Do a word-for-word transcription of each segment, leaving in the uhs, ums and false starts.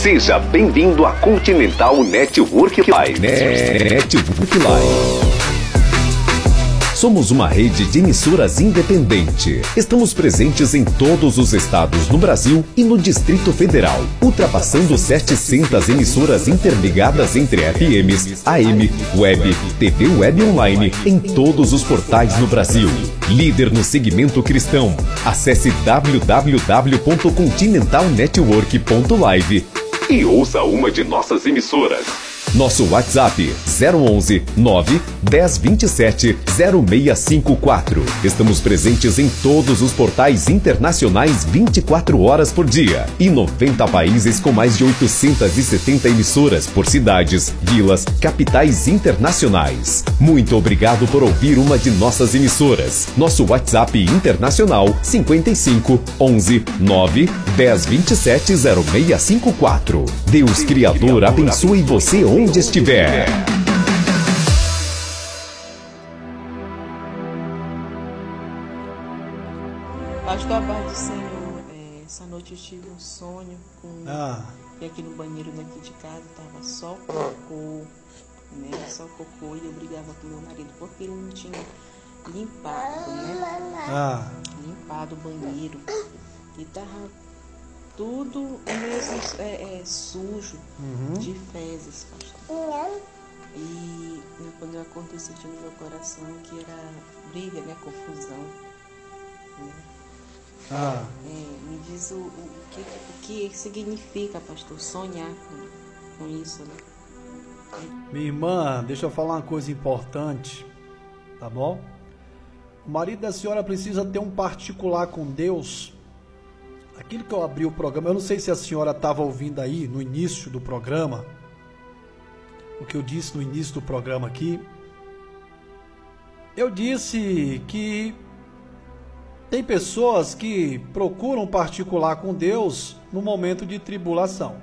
Seja bem-vindo à Continental Network Live. Network Live. Somos uma rede de emissoras independente. Estamos presentes em todos os estados no Brasil e no Distrito Federal, ultrapassando setecentas emissoras interligadas entre F Ms, A M, Web, T V Web Online em todos os portais no Brasil. Líder no segmento cristão. Acesse w w w ponto continental network ponto live e ouça uma de nossas emissoras. Nosso WhatsApp zero onze nove dez vinte e sete zero seis cinco quatro. Estamos presentes em todos os portais internacionais vinte e quatro horas por dia e noventa países com mais de oitocentas e setenta emissoras por cidades, vilas, capitais internacionais. Muito obrigado por ouvir uma de nossas emissoras. Nosso WhatsApp internacional cinquenta e cinco onze nove dez vinte e sete zero seis cinco quatro. Deus Criador abençoe você onde estiver. Pastor, a paz do Senhor, é, essa noite eu tive um sonho com ah. que aqui no banheiro daqui de casa estava só cocô, né? Só cocô, e eu brigava com meu marido porque ele não tinha limpado, né? Ah. Limpado o banheiro. E tava tudo mesmo é, é, sujo, uhum. de fezes, pastor. E quando eu acordei, senti no meu coração que era briga, né? Confusão. Né? Ah. É, me diz o, o, que, o que significa, pastor, sonhar com, com isso, né? Minha irmã, deixa eu falar uma coisa importante, tá bom? O marido da senhora precisa ter um particular com Deus. Aquilo que eu abri o programa, eu não sei se a senhora estava ouvindo aí no início do programa, o que eu disse no início do programa aqui. Eu disse que tem pessoas que procuram particular com Deus no momento de tribulação.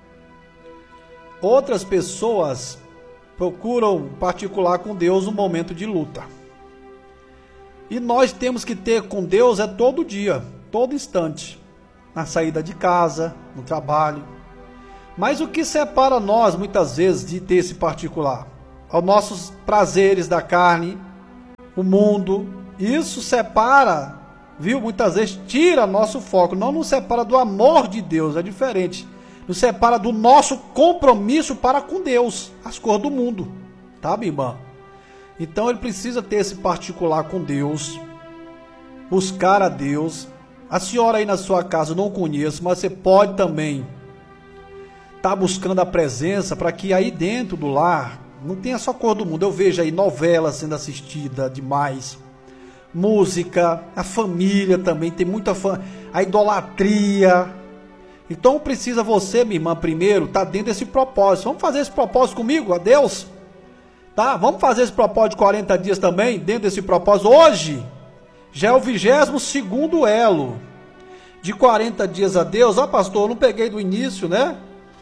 Outras pessoas procuram particular com Deus no momento de luta. E nós temos que ter com Deus é todo dia, todo instante. Na saída de casa, no trabalho. Mas o que separa nós, muitas vezes, de ter esse particular? Os nossos prazeres da carne, o mundo. Isso separa, viu? Muitas vezes tira nosso foco. Não nos separa do amor de Deus, é diferente. Nos separa do nosso compromisso para com Deus, as coisas do mundo. Tá, minha irmã? Então ele precisa ter esse particular com Deus, buscar a Deus. A senhora aí na sua casa eu não conheço, mas você pode também estar buscando a presença para que aí dentro do lar não tenha só cor do mundo. Eu vejo aí novelas sendo assistida demais, música, a família também, tem muita fã, a idolatria. Então precisa você, minha irmã, primeiro, estar dentro desse propósito. Vamos fazer esse propósito comigo, a Deus? Tá? Vamos fazer esse propósito de quarenta dias também, dentro desse propósito. Hoje já é o vigésimo segundo elo de quarenta dias a Deus. Ó, pastor, eu não peguei do início, né?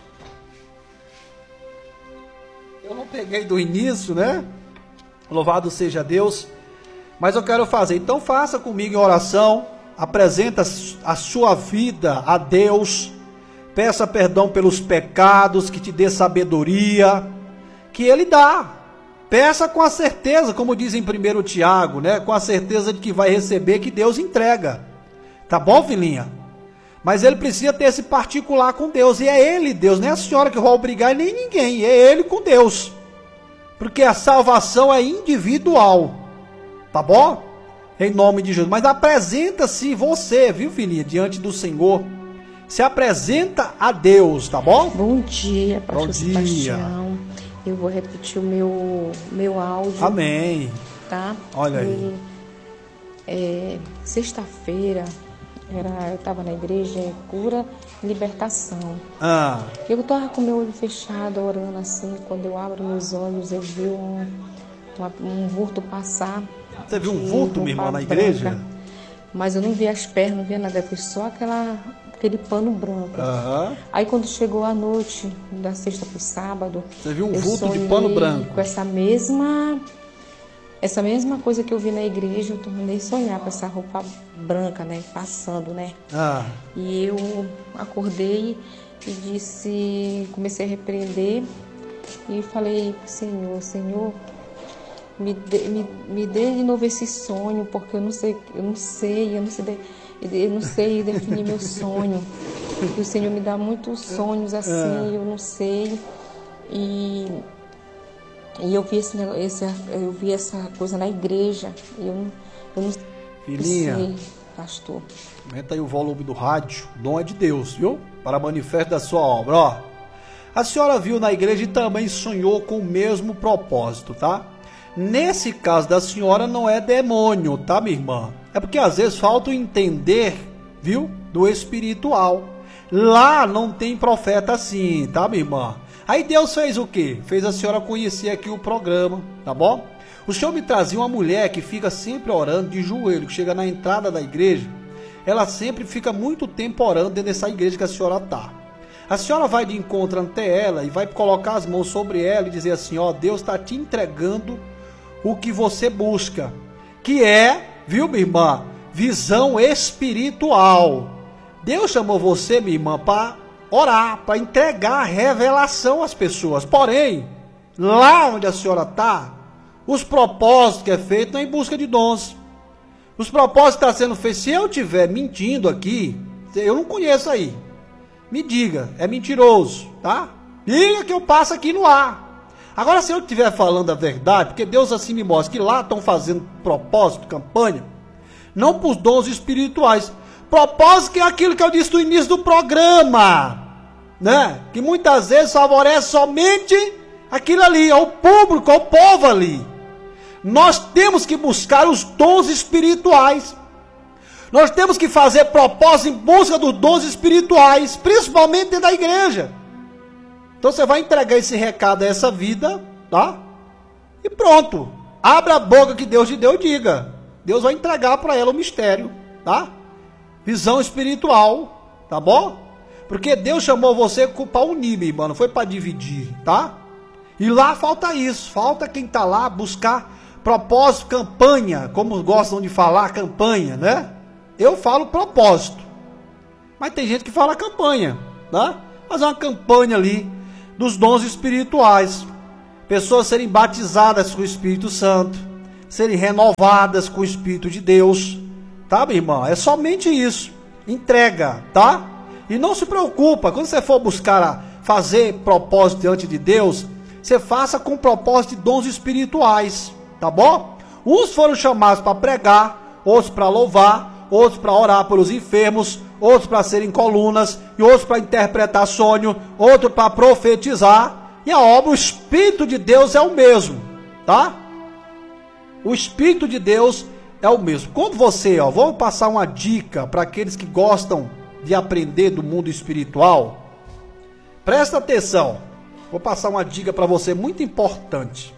Eu não peguei do início, né? Louvado seja Deus. Mas eu quero fazer. Então faça comigo em oração. Apresenta a sua vida a Deus. Peça perdão pelos pecados, que te dê sabedoria, que Ele dá. Peça com a certeza, como diz em primeiro Tiago, né? Com a certeza de que vai receber, que Deus entrega. Tá bom, filhinha? Mas ele precisa ter esse particular com Deus. E é ele, Deus, não é a senhora que vai obrigar nem ninguém. É ele com Deus. Porque a salvação é individual. Tá bom? Em nome de Jesus. Mas apresenta-se você, viu, filhinha? Diante do Senhor. Se apresenta a Deus, tá bom? Bom dia, pastor Bom dia. Sebastião. Eu vou repetir o meu, meu áudio. Amém. Tá? Olha aí. E, é, sexta-feira, era, eu estava na igreja, cura e libertação. Ah. Eu estava com meu olho fechado, orando assim. Quando eu abro meus olhos, eu vi um, um, um vulto passar. Você viu um vulto, minha irmã, na igreja? Branca, mas eu não vi as pernas, não vi nada. Foi só aquela... aquele pano branco. Uhum. Aí quando chegou a noite, da sexta para o sábado, você viu um vulto de pano branco? Com essa mesma, essa mesma coisa que eu vi na igreja, eu tornei sonhar com essa roupa branca, né? Passando, né? Ah. E eu acordei e disse, comecei a repreender e falei, Senhor, Senhor, me dê, me, me dê de novo esse sonho, porque eu não sei, eu não sei, eu não sei, eu não sei definir meu sonho. Porque o Senhor me dá muitos sonhos assim, eu não sei. E, e eu vi esse, esse, eu vi essa coisa na igreja. Eu, eu não Filhinha, sei, pastor. Aumenta aí o volume do rádio. O dom é de Deus, viu? Para manifesto da sua obra, ó. A senhora viu na igreja e também sonhou com o mesmo propósito, tá? Nesse caso da senhora não é demônio, tá, minha irmã? É porque às vezes falta o entender, viu? Do espiritual. Lá não tem profeta assim, tá, minha irmã? Aí Deus fez o quê? Fez a senhora conhecer aqui o programa, tá bom? O Senhor me trazia uma mulher que fica sempre orando de joelho, que chega na entrada da igreja, ela sempre fica muito tempo orando dentro dessa igreja que a senhora tá. A senhora vai de encontro ante ela e vai colocar as mãos sobre ela e dizer assim, ó, Deus está te entregando o que você busca, que é, viu, minha irmã, visão espiritual. Deus chamou você, minha irmã, para orar, para entregar revelação às pessoas. Porém, lá onde a senhora está, os propósitos que é feito não é em busca de dons. Os propósitos que estão sendo feitos, se eu estiver mentindo aqui, eu não conheço aí. Me diga, é mentiroso, tá? Diga que eu passo aqui no ar. Agora, se eu estiver falando a verdade, porque Deus assim me mostra que lá estão fazendo propósito, campanha, não para os dons espirituais. Propósito que é aquilo que eu disse no início do programa, né? Que muitas vezes favorece somente aquilo ali, ao público, ao povo ali. Nós temos que buscar os dons espirituais. Nós temos que fazer propósito em busca dos dons espirituais, principalmente dentro da igreja. Então você vai entregar esse recado a essa vida, tá? E pronto. Abra a boca que Deus te deu e diga. Deus vai entregar para ela o mistério, tá? Visão espiritual, tá bom? Porque Deus chamou você para unir, meu irmão, não foi para dividir, tá? E lá falta isso, falta quem tá lá buscar propósito, campanha, como gostam de falar, campanha, né? Eu falo propósito, mas tem gente que fala campanha, tá? Fazer uma campanha ali dos dons espirituais, pessoas serem batizadas com o Espírito Santo, serem renovadas com o Espírito de Deus, tá, minha irmã? É somente isso. Entrega, tá? E não se preocupa, quando você for buscar fazer propósito diante de Deus, você faça com propósito de dons espirituais, tá bom? Uns foram chamados para pregar, outros para louvar, outros para orar pelos enfermos, outros para serem colunas, e outros para interpretar sonho, outros para profetizar. E a obra, o Espírito de Deus é o mesmo, tá? O Espírito de Deus é o mesmo. Quando você, ó, vou passar uma dica para aqueles que gostam de aprender do mundo espiritual. Presta atenção. Vou passar uma dica para você muito importante.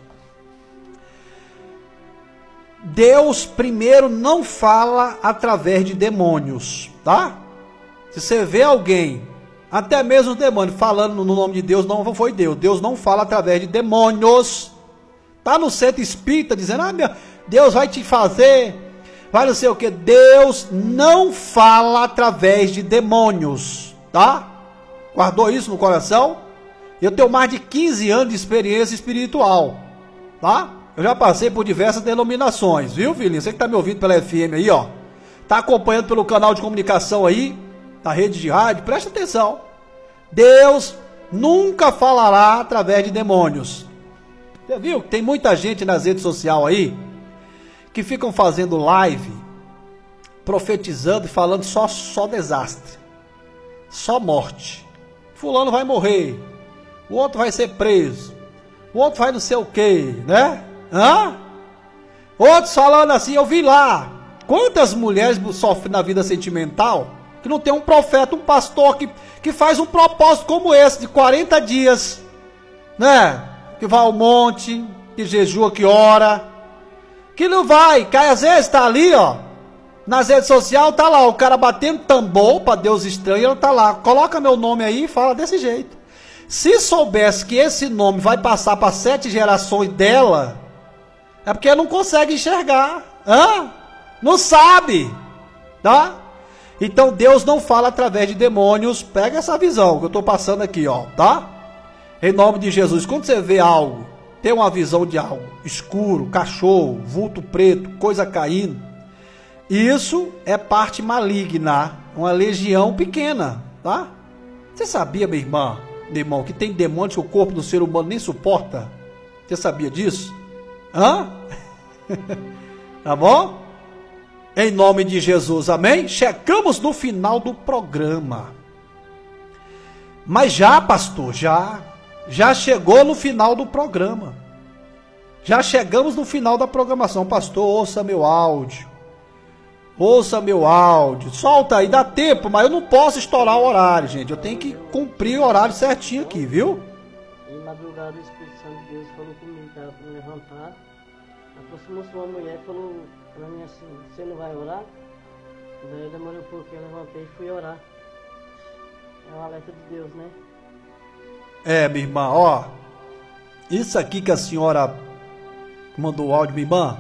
Deus primeiro não fala através de demônios, tá? Se você vê alguém, até mesmo demônio, falando no nome de Deus, não foi Deus. Deus não fala através de demônios. Tá no centro espírita dizendo, ah, meu, Deus vai te fazer, vai não sei o que. Deus não fala através de demônios, tá? Guardou isso no coração? Eu tenho mais de quinze anos de experiência espiritual, tá? Eu já passei por diversas denominações, viu, filhinho? Você que tá me ouvindo pela F M aí, ó, tá acompanhando pelo canal de comunicação aí, na rede de rádio, presta atenção. Deus nunca falará através de demônios. Você viu? Tem muita gente nas redes sociais aí que ficam fazendo live, profetizando e falando só, só desastre, só morte. Fulano vai morrer, o outro vai ser preso, o outro vai não sei o que, né? Hã? Outros falando assim, eu vi lá, quantas mulheres sofrem na vida sentimental, que não tem um profeta, um pastor que, que faz um propósito como esse, de quarenta dias, né? Que vai ao monte, que jejua, que ora, que não vai, que às vezes tá ali, ó, nas redes sociais, tá lá, o cara batendo tambor para Deus estranho, ele tá lá, coloca meu nome aí e fala desse jeito. Se soubesse que esse nome vai passar para sete gerações dela, É porque não consegue enxergar. Hã? Não sabe. Tá? Então Deus não fala através de demônios. Pega essa visão que eu estou passando aqui, ó, tá? Em nome de Jesus. Quando você vê algo, tem uma visão de algo escuro, cachorro, vulto preto, coisa caindo, isso é parte maligna, uma legião pequena, tá? Você sabia, minha irmã, meu irmão, que tem demônios que o corpo do ser humano nem suporta? Você sabia disso? Hã? Tá bom? Em nome de Jesus, amém? Chegamos no final do programa. Mas já, pastor, já, já chegou no final do programa. Já chegamos no final da programação. Pastor, ouça meu áudio. Ouça meu áudio. Solta aí, dá tempo, mas eu não posso estourar o horário, gente. Eu tenho que cumprir o horário certinho aqui, viu? Em madrugada, o Espírito Santo de Deus falou comigo, que era para me levantar. Aproximou-se uma mulher e falou para mim assim: você não vai orar? Daí eu demorei um pouquinho, eu levantei e fui orar. É um alerta de Deus, né? É, minha irmã, ó. Isso aqui que a senhora mandou o áudio, minha irmã,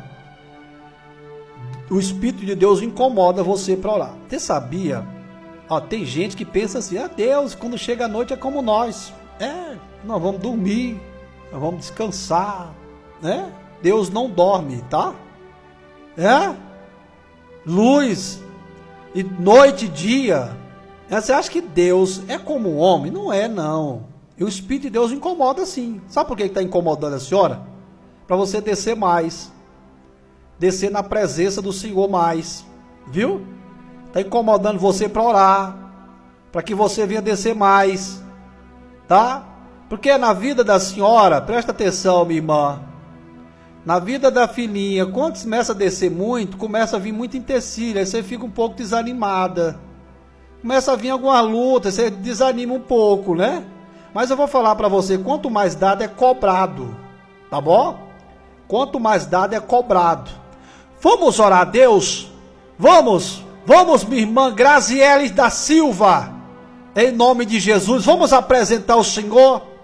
o Espírito de Deus incomoda você para orar. Você sabia? Ó, tem gente que pensa assim: ah, Deus, quando chega a noite é como nós. É, nós vamos dormir, nós vamos descansar, né? Deus não dorme, tá? É? Luz, e noite e dia. É, você acha que Deus é como um homem? Não é, não. E o Espírito de Deus incomoda sim. Sabe por que está incomodando a senhora? Para você descer mais. Descer na presença do Senhor mais. Viu? Está incomodando você para orar. Para que você venha descer mais. Tá? Porque na vida da senhora, presta atenção, minha irmã. Na vida da filhinha, quando começa a descer muito, começa a vir muito empecilho, aí você fica um pouco desanimada. Começa a vir alguma luta, você desanima um pouco, né? Mas eu vou falar para você, quanto mais dado é cobrado, tá bom? Quanto mais dado é cobrado. Vamos orar a Deus? Vamos, vamos, minha irmã Graziele da Silva, em nome de Jesus, vamos apresentar o Senhor.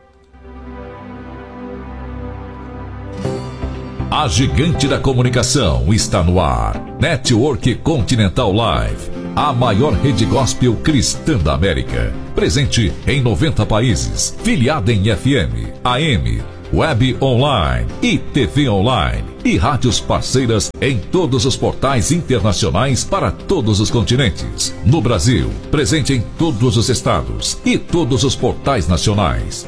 A gigante da comunicação está no ar. Network Continental Live, a maior rede gospel cristã da América. Presente em noventa países, filiada em F M, A M, web online e T V online. E rádios parceiras em todos os portais internacionais para todos os continentes. No Brasil, presente em todos os estados e todos os portais nacionais.